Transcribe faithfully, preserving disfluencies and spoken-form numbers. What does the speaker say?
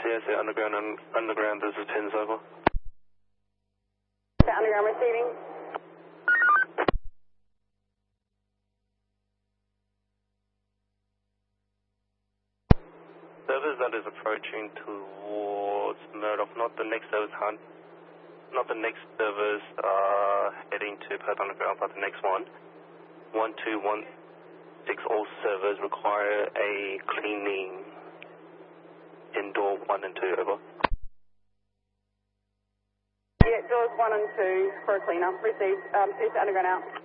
C S A Underground, un Underground, this is Pins over. Underground receiving. Service that is approaching towards Murdoch, not the next service hunt, not the next service uh, heading to Perth Underground, but the next one. one two one six, all servers require a cleaning indoor one and two, over. Yeah, doors one and two for a cleaner. Received. Um, C S A Underground out.